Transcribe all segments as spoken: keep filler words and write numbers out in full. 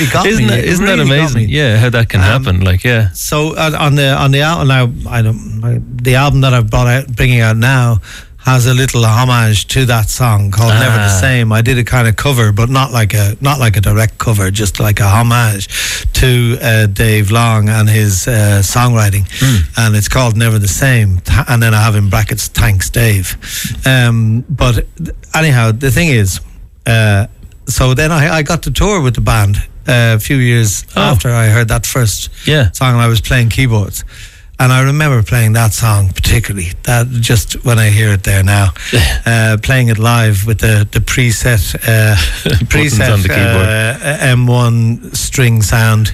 got isn't me. that, isn't really that amazing? Yeah, how that can um, happen. Like, yeah. So uh, on the on the album now, I don't. The album that I've brought out, bringing out now, has a little homage to that song called ah. Never the Same. I did a kind of cover, but not like a not like a direct cover, just like a homage to uh, Dave Long and his uh, songwriting, mm. and it's called Never the Same. And then I have in brackets, Thanks Dave. Um, but anyhow, the thing is, uh, so then I, I got to tour with the band uh, a few years oh. after I heard that first yeah. song, and I was playing keyboards. And I remember playing that song particularly. That just when I hear it there now, uh, playing it live with the the preset uh, preset on the keyboard. Uh, M one string sound.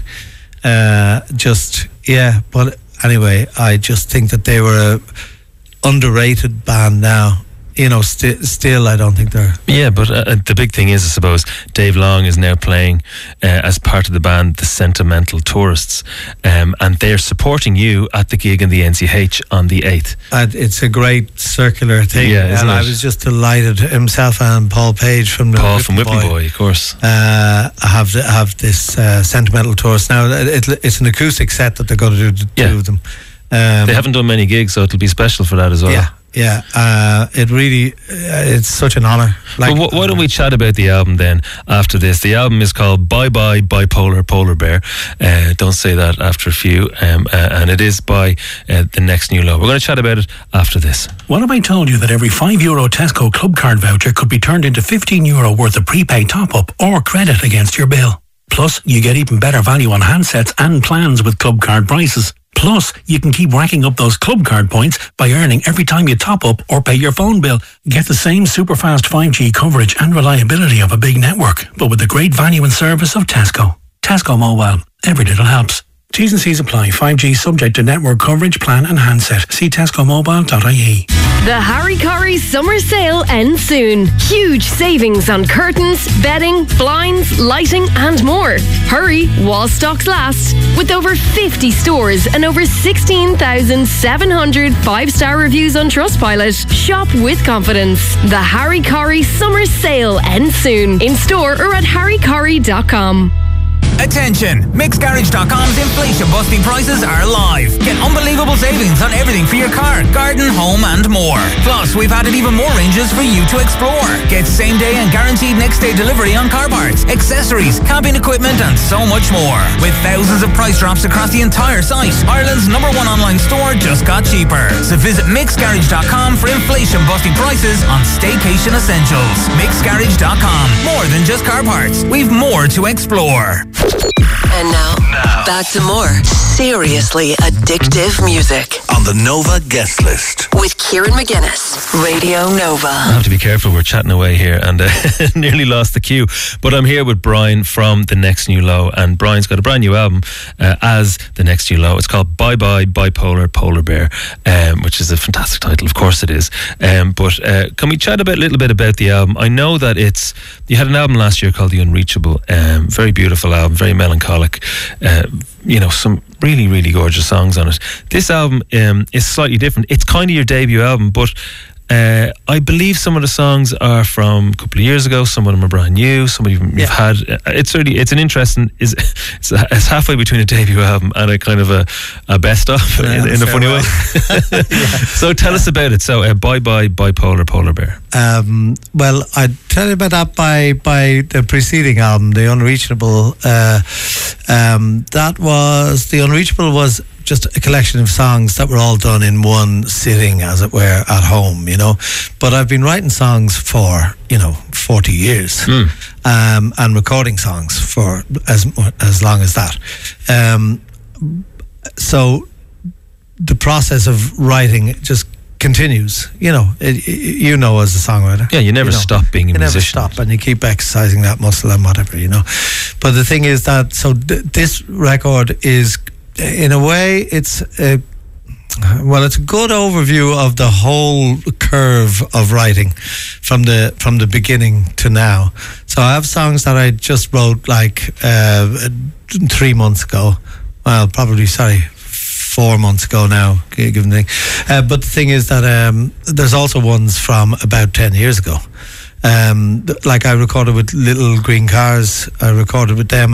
Uh, just yeah. But anyway, I just think that they were a underrated band now. You know, st- still I don't think they're... Yeah, but uh, the big thing is, I suppose, Dave Long is now playing uh, as part of the band The Sentimental Tourists, um, and they're supporting you at the gig in the N C H on the eighth. And it's a great circular thing. Yeah, isn't and it? I was just delighted. Himself and Paul Page from the Paul Whipping from Whipping Boy, Boy, of course. Uh, have have this uh, Sentimental Tourist. Now, it, it's an acoustic set that they're going to do, the yeah. two of them. Um, they haven't done many gigs, so it'll be special for that as well. Yeah. Yeah, uh, it really, uh, it's such an honour. Like, but wh- why don't we chat about the album then after this? The album is called Bye Bye Bipolar Polar Bear. Uh, don't say that after a few. Um, uh, and it is by uh, The Next New Low. We're going to chat about it after this. What if I told you that every five euro Tesco Club Card voucher could be turned into fifteen euro worth of prepaid top-up or credit against your bill? Plus, you get even better value on handsets and plans with Club Card prices. Plus, you can keep racking up those Club Card points by earning every time you top up or pay your phone bill. Get the same super fast five G coverage and reliability of a big network, but with the great value and service of Tesco. Tesco Mobile. Every little helps. T's and C's apply. five G subject to network coverage, plan and handset. See tesco mobile dot I E. The Harry Corry summer sale ends soon. Huge savings on curtains, bedding, blinds, lighting and more. Hurry while stocks last. With over fifty stores and over sixteen thousand seven hundred five-star reviews on Trustpilot. Shop with confidence. The Harry Corry summer sale ends soon. In store or at harry corry dot com. Attention! Mix Garage dot com's inflation busting prices are live. Get unbelievable savings on everything for your car, garden, home and more. Plus, we've added even more ranges for you to explore. Get same day and guaranteed next day delivery on car parts, accessories, camping equipment and so much more. With thousands of price drops across the entire site, Ireland's number one online store just got cheaper. So visit Mix Garage dot com for inflation busting prices on staycation essentials. Mix Garage dot com. More than just car parts. We've more to explore. And now, now, back to more seriously addictive music on the Nova guest list with Kieran McGuinness, Radio Nova. I have to be careful, we're chatting away here and uh, nearly lost the cue, but I'm here with Brian from The Next New Low, and Brian's got a brand new album uh, as The Next New Low. It's called Bye Bye Bipolar Polar Bear, um, which is a fantastic title, of course it is. Um, but uh, can we chat a bit, little bit about the album? I know that it's, you had an album last year called The Unreachable, um, very beautiful album, very melancholic, uh, you know, some really, really gorgeous songs on it. This album um, is slightly different. It's kind of your debut album, but uh, I believe some of the songs are from a couple of years ago. Some of them are brand new. Some of them you've yeah. had. It's really, it's an interesting. Is it's, it's halfway between a debut album and a kind of a, a best of yeah, in, in a funny way. yeah. So tell yeah. us about it. So uh, Bye Bye Bipolar Polar Bear. Um, well, I'd tell you about that by by the preceding album, The Unreachable. Uh, um, that was The Unreachable was just a collection of songs that were all done in one sitting, as it were, at home, you know. But I've been writing songs for, you know, forty years, mm. um, and recording songs for as as long as that. Um, so the process of writing just continues, you know. It, you know, as a songwriter, yeah, you never you know, stop being a you musician. Never stop, and you keep exercising that muscle and whatever, you know. But the thing is that so th- this record is, in a way, it's a, well, it's a good overview of the whole curve of writing from the from the beginning to now. So I have songs that I just wrote like uh, three months ago. Well, probably sorry. Four months ago now, given the thing. Uh, but the thing is that um, there's also ones from about ten years ago. Um, like I recorded with Little Green Cars. I recorded with them